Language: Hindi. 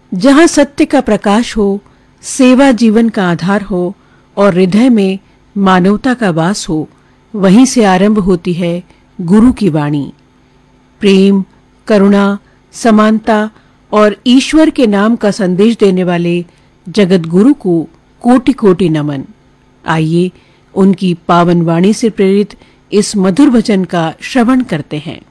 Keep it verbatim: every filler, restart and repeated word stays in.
जहां सत्य का प्रकाश हो, सेवा जीवन का आधार हो और हृदय में मानवता का वास हो, वहीं से आरंभ होती है गुरु की वाणी। प्रेम, करुणा, समानता और ईश्वर के नाम का संदेश देने वाले जगत गुरु को कोटि कोटि नमन। आइए उनकी पावन वाणी से प्रेरित इस मधुर वचन का श्रवण करते हैं।